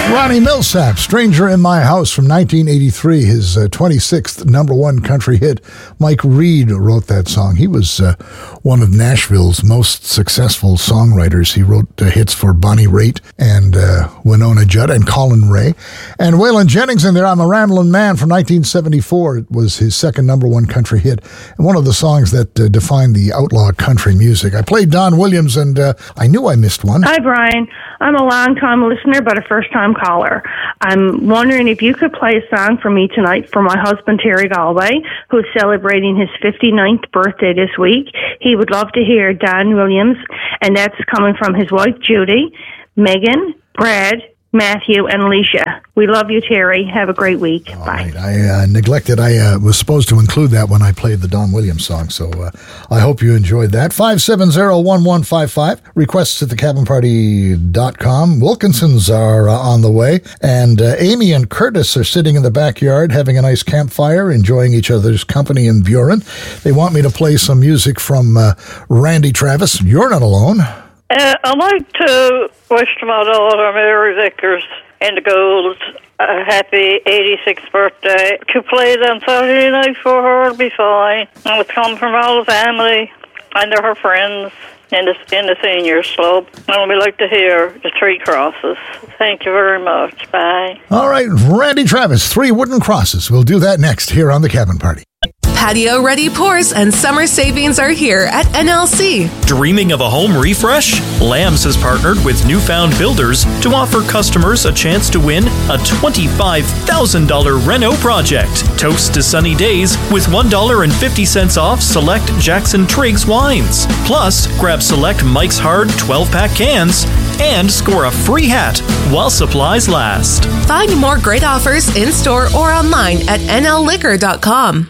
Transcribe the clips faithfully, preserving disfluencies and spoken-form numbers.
Ronnie Milsap, Stranger in My House from nineteen eighty-three, his uh, twenty-sixth number one country hit. Mike Reed wrote that song. He was uh, one of Nashville's most successful songwriters. He wrote uh, hits for Bonnie Raitt and uh, Winona Judd and Colin Ray. And Waylon Jennings in there, I'm a Ramblin' Man from nineteen seventy-four. It was his second number one country hit and one of the songs that uh, defined the outlaw country music. I played Don Williams and uh, I knew I missed one. Hi, Brian. I'm a long-time listener, but a first-time caller. I'm wondering if you could play a song for me tonight for my husband, Terry Galway, who's celebrating his fifty-ninth birthday this week. He would love to hear Don Williams, and that's coming from his wife, Judy, Megan, Brad, Matthew, and Alicia. We love you, Terry. Have a great week. All Bye. Right. I uh, neglected. I uh, was supposed to include that when I played the Don Williams song, so uh, I hope you enjoyed that. five seven zero, one one five five. Requests at the cabin party dot com. Wilkinsons are uh, on the way, and uh, Amy and Curtis are sitting in the backyard having a nice campfire, enjoying each other's company in Buren. They want me to play some music from uh, Randy Travis. You're not alone. Uh, I'd like to wish my daughter, Mary Vickers, in the Golds, a happy eighty-sixth birthday. To play it on Saturday night for her will be fine. And it's come from all the family and her friends in the, in the seniors club. And we'd like to hear the Three Crosses. Thank you very much. Bye. All right, Randy Travis, Three Wooden Crosses. We'll do that next here on the Cabin Party. Patio-ready pours and summer savings are here at N L C. Dreaming of a home refresh? Lambs has partnered with Newfound Builders to offer customers a chance to win a twenty-five thousand dollars reno project. Toast to sunny days with one dollar and fifty cents off select Jackson Triggs wines. Plus, grab select Mike's Hard twelve-pack cans and score a free hat while supplies last. Find more great offers in-store or online at N L liquor dot com.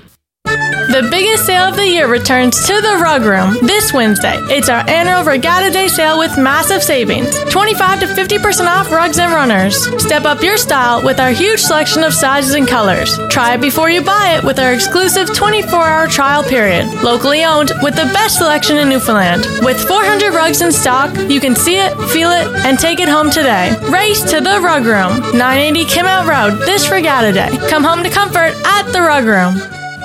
The biggest sale of the year returns to the Rug Room this Wednesday. It's our annual Regatta Day sale with massive savings. twenty-five to fifty percent off rugs and runners. Step up your style with our huge selection of sizes and colors. Try it before you buy it with our exclusive twenty-four hour trial period. Locally owned with the best selection in Newfoundland. With four hundred rugs in stock, you can see it, feel it, and take it home today. Race to the Rug Room, nine eighty Kim Out Road this Regatta Day. Come home to comfort at the Rug Room.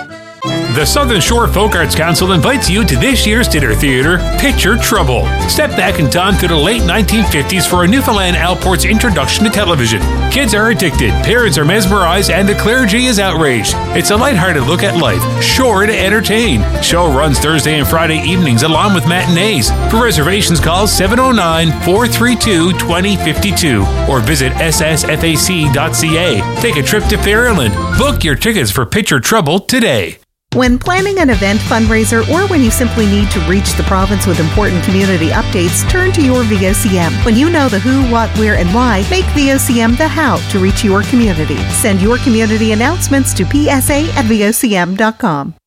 The Southern Shore Folk Arts Council invites you to this year's dinner theater, Picture Trouble. Step back in time to the late nineteen fifties for a Newfoundland Outport's introduction to television. Kids are addicted, parents are mesmerized, and the clergy is outraged. It's a lighthearted look at life, sure to entertain. Show runs Thursday and Friday evenings along with matinees. For reservations, call seven oh nine, four three two, two oh five two or visit s s f a c dot c a. Take a trip to Fairland. Book your tickets for Picture Trouble today. When planning an event, fundraiser, or when you simply need to reach the province with important community updates, turn to your V O C M. When you know the who, what, where, and why, make V O C M the how to reach your community. Send your community announcements to p s a at v o c m dot com.